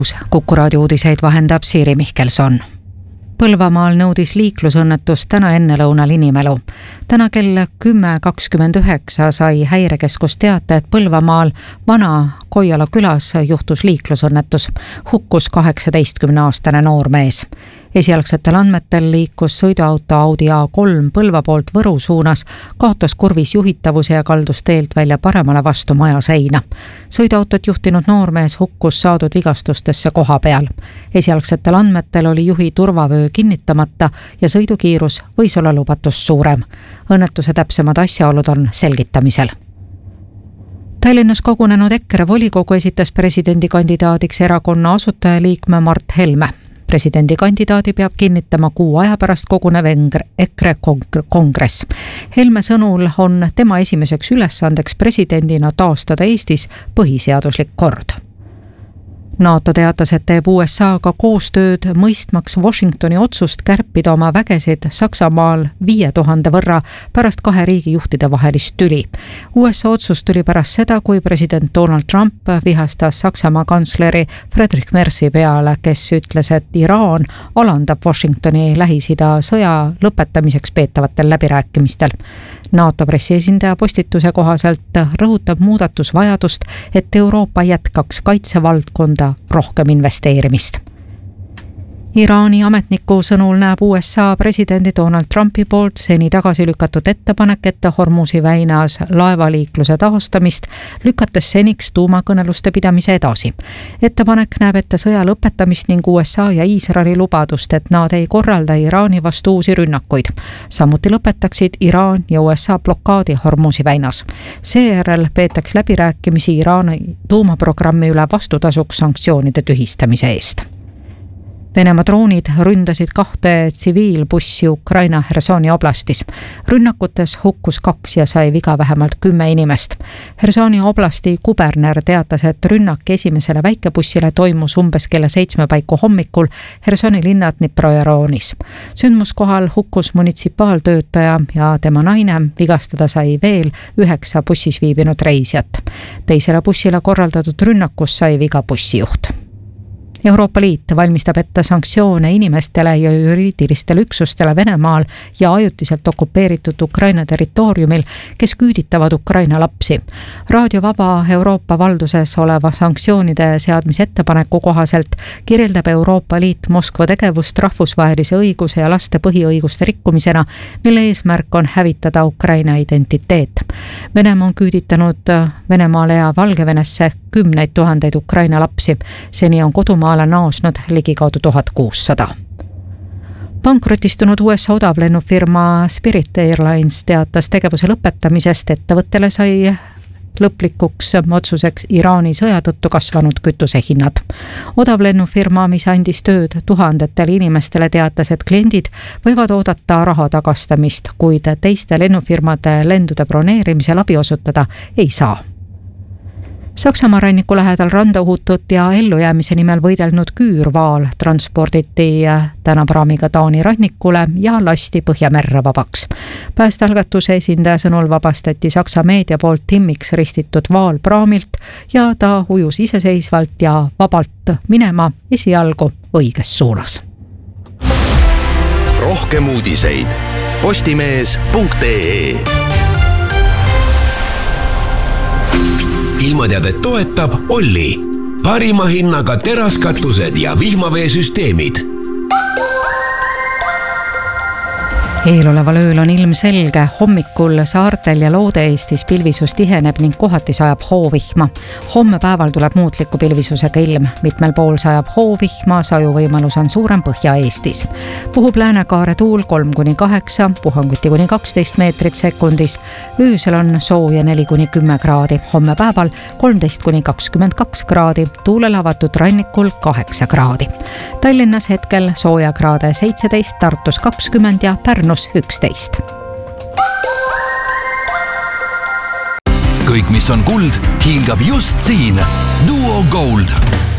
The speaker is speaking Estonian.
Kuku raadio uudiseid vahendab Siiri Mihkelson. Põlvamaal nõudis liiklusõnnetust täna ennelõunal inimelu. Täna kell 10.29 sai häirekeskus teate, et Põlvamaal Vana Koiala külas juhtus liiklusõnnetus. Hukkus 18-aastane noormees. Esialgsetel andmetel liikus sõiduauto Audi A3 Põlva poolt Võru suunas, kaotas kurvis juhitavuse ja kaldus teelt välja paremale vastu maja seina. Sõiduautot juhtinud noormees hukkus saadud vigastustesse koha peal. Esialgsetel andmetel oli juhi turvavöö kinnitamata ja sõidukiirus võis olla lubatust suurem. Õnnetuse täpsemad asjaolud on selgitamisel. Tallinnas kogunenud EKRE volikogu esitas presidendikandidaadiks erakonna asutajaliikme Mart Helme. Presidendikandidaadi peab kinnitama 6 aja pärast kogunev EKRE kongress. Helme sõnul on tema esimeseks ülesandeks presidendina taastada Eestis põhiseaduslik kord. NATO teatas, et teeb USA-ga koostööd mõistmaks Washingtoni otsust kärpida oma vägesid Saksamaal 5000 võrra pärast 2 riigijuhtide vahelist tüli. USA otsus tuli pärast seda, kui president Donald Trump vihastas Saksamaa kantsleri Friedrich Merzi peale, kes ütles, et Iraan alandab Washingtoni Lähis-Ida sõja lõpetamiseks peetavatel läbirääkimistel. NATO pressiesindaja postituse kohaselt rõhutab muudatus vajadust, et Euroopa jätkaks kaitsevaldkonda rohkem investeerimist. Iraani ametniku sõnul näeb USA presidendi Donald Trumpi poolt seni tagasi lükatud ettepanek, et Hormuzi väinas laevaliikluse taastamist lükates seniks tuumakõneluste pidamise edasi. Ettepanek näeb ette sõja lõpetamist ning USA ja Iisraeli lubadust, et nad ei korralda Iraani vastu uusi rünnakuid. Samuti lõpetaksid Iraan ja USA blokaadi Hormuzi väinas. Seejärel peetaks läbirääkimisi Iraani tuumaprogrammi üle vastutasuks sanktsioonide tühistamise eest. Venemaa droonid ründasid 2 tsiviilbussi Ukraina Hersoni oblastis. Rünnakutes hukkus 2 ja sai viga vähemalt 10 inimest. Hersoni oblasti kuberner teatas, et rünnak esimesele väikebussile toimus umbes kella 7 paiku hommikul Hersoni linna Dniprojeronis. Sündmuskohal hukkus munitsipaaltöötaja ja tema naine, vigastada sai veel 9 bussis viibinud reisijat. Teisele bussile korraldatud rünnakus sai viga bussijuht. Euroopa Liit valmistab ette sanktsioone inimestele ja juriidilistele üksustele Venemaal ja ajutiselt okupeeritud Ukraina territooriumil, kes küüditavad Ukraina lapsi. Raadio Vaba Euroopa valduses oleva sanktsioonide seadmise ettepaneku kohaselt kirjeldab Euroopa Liit Moskva tegevust rahvusvahelise õiguse ja laste põhiõiguste rikkumisena, mille eesmärk on hävitada Ukraina identiteet. Venemaa on küüditanud Venemaale ja Valgevenesse 10 000 Ukraina lapsi. Seni on kodumaale naasnud ligikaudu 1600. Pankrotistunud USA odavlennufirma Spirit Airlines teatas tegevuse lõpetamisest. Ettevõttele sai lõplikuks otsuseks Iraani sõja tõttu kasvanud kütusehinnad. Odavlennufirma, mis andis tööd tuhandetele inimestele, teatas, et kliendid võivad oodata raha tagastamist, kuid teiste lennufirmade lendude broneerimisel abi osutada ei saa. Saksamaa ranniku lähedal randa uhutut ja ellujäämise nimel võidelnud küürvaal transporditi täna praamiga Taani rannikule ja lasti Põhjamerre vabaks. Päästealgatuse esindaja sõnul vabastati Saksa meedia poolt timmiks ristitud vaal praamilt ja ta ujus iseseisvalt ja vabalt minema esialgu õiges suunas. Rohkem uudiseid postimees.ee. Ilmateadet toetab Olli. Parima hinnaga teraskatused ja vihmaveesüsteemid. Eeloleval ööl on ilm selge, hommikul saartel ja Loode-Eestis pilvisus tiheneb ning kohati sajab hoovihma. Homme päeval tuleb muutliku pilvisusega ilm, mitmel pool sajab hoovihma, sajuvõimalus on suurem Põhja-Eestis. Puhub läänekaare tuul 3-8, puhanguti kuni 12 meetrit sekundis, öösel on sooja 4-10 kraadi, homme päeval 13-22 kraadi, tuulele avatud rannikul 8 kraadi. Tallinnas hetkel sooja kraade 17, Tartus 20 ja Pärnus 11. Kõik, mis on kuld, hiilgab just siin. Duo Gold.